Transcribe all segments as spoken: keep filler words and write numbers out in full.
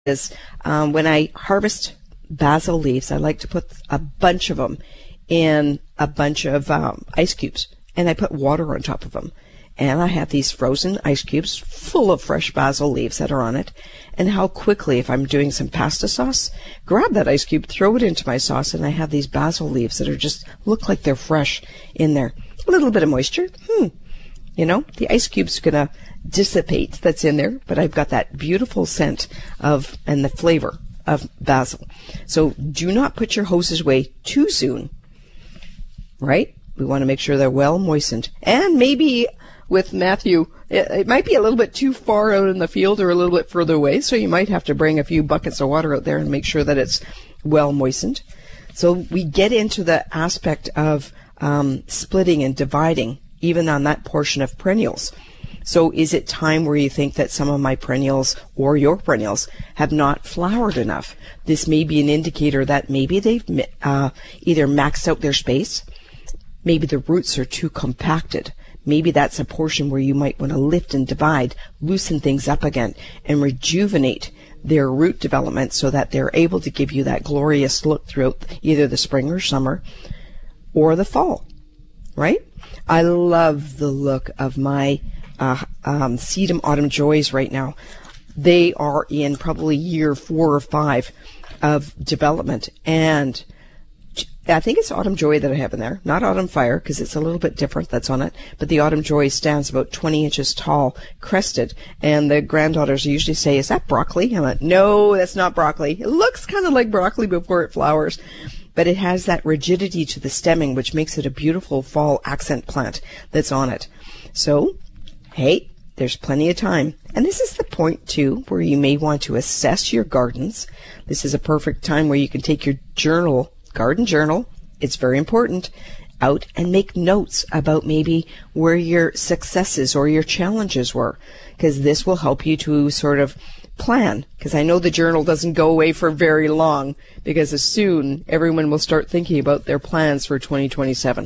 is um, when I harvest basil leaves, I like to put a bunch of them in a bunch of um, ice cubes, and I put water on top of them. And I have these frozen ice cubes full of fresh basil leaves that are on it. And how quickly, if I'm doing some pasta sauce, grab that ice cube, throw it into my sauce, and I have these basil leaves that are just look like they're fresh in there. A little bit of moisture. Hmm. You know, the ice cube's going to dissipate that's in there, but I've got that beautiful scent of and the flavor of basil. So do not put your hoses away too soon, right? We want to make sure they're well moistened. And maybe with Matthew, it, it might be a little bit too far out in the field or a little bit further away, so you might have to bring a few buckets of water out there and make sure that it's well moistened. So we get into the aspect of um, splitting and dividing, even on that portion of perennials. So is it time where you think that some of my perennials or your perennials have not flowered enough? This may be an indicator that maybe they've uh, either maxed out their space, maybe the roots are too compacted. Maybe that's a portion where you might want to lift and divide, loosen things up again, and rejuvenate their root development so that they're able to give you that glorious look throughout either the spring or summer or the fall, right? I love the look of my uh, um, Sedum Autumn Joys right now. They are in probably year four or five of development, and I think it's Autumn Joy that I have in there, not Autumn Fire, because it's a little bit different that's on it, but the Autumn Joy stands about twenty inches tall, crested, and the granddaughters usually say, is that broccoli? I'm like, no, that's not broccoli. It looks kind of like broccoli before it flowers, but it has that rigidity to the stemming, which makes it a beautiful fall accent plant that's on it. So, hey, there's plenty of time. And this is the point, too, where you may want to assess your gardens. This is a perfect time where you can take your journal, garden journal, it's very important, out and make notes about maybe where your successes or your challenges were, because this will help you to sort of plan, because I know the journal doesn't go away for very long, because as soon everyone will start thinking about their plans for twenty twenty-seven.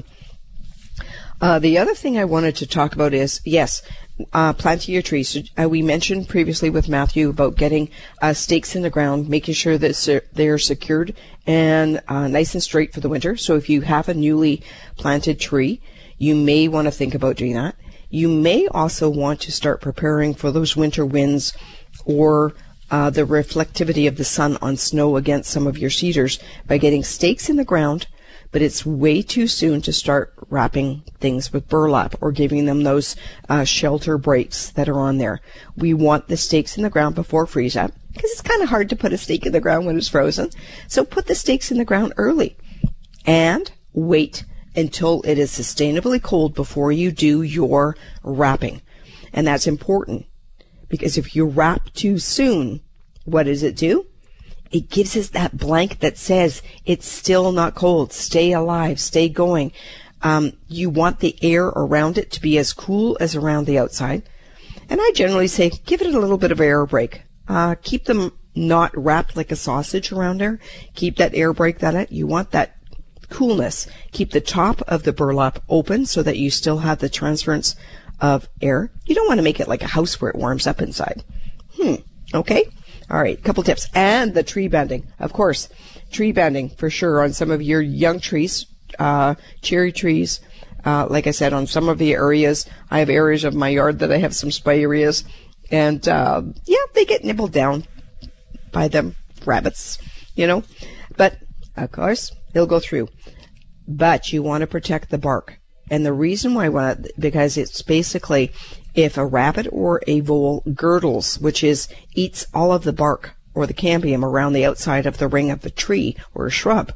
Uh, the other thing I wanted to talk about is, yes, uh, planting your trees. Uh, we mentioned previously with Matthew about getting uh, stakes in the ground, making sure that they're secured and uh, nice and straight for the winter. So if you have a newly planted tree, you may want to think about doing that. You may also want to start preparing for those winter winds or uh, the reflectivity of the sun on snow against some of your cedars by getting stakes in the ground, but it's way too soon to start wrapping things with burlap or giving them those uh, shelter breaks that are on there. We want the stakes in the ground before freeze up, because it's kind of hard to put a stake in the ground when it's frozen. So put the stakes in the ground early and wait until it is sustainably cold before you do your wrapping. And that's important, because if you wrap too soon, what does it do? It gives us that blank that says it's still not cold. Stay alive. Stay going. Um, you want the air around it to be as cool as around the outside. And I generally say give it a little bit of air break. Uh, keep them not wrapped like a sausage around there. Keep that air break that it. You want that coolness. Keep the top of the burlap open so that you still have the transference of air. You don't want to make it like a house where it warms up inside. Hmm. Okay. All right. Couple tips. And the tree bending. Of course, tree bending for sure on some of your young trees, uh, cherry trees. Uh, like I said, on some of the areas, I have areas of my yard that I have some spireas. And, uh, yeah, they get nibbled down by them rabbits, you know. But, of course, they'll go through. But you want to protect the bark. And the reason why I want it, because it's basically if a rabbit or a vole girdles, which is eats all of the bark or the cambium around the outside of the ring of a tree or a shrub,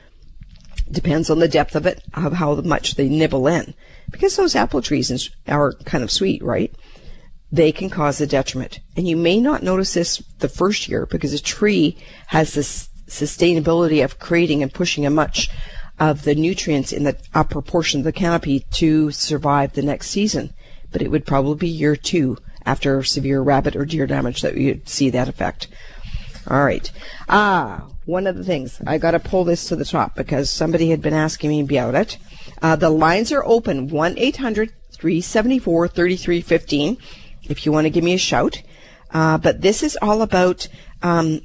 depends on the depth of it, of how much they nibble in. Because those apple trees are kind of sweet, right? They can cause a detriment. And you may not notice this the first year because a tree has this sustainability of creating and pushing a much of the nutrients in the upper portion of the canopy to survive the next season. But it would probably be year two after severe rabbit or deer damage that you'd see that effect. All right. Ah, one of the things, I got to pull this to the top because somebody had been asking me about it. Uh, the lines are open, one eight hundred, three seven four, three three one five. If you want to give me a shout. Uh, but this is all about um,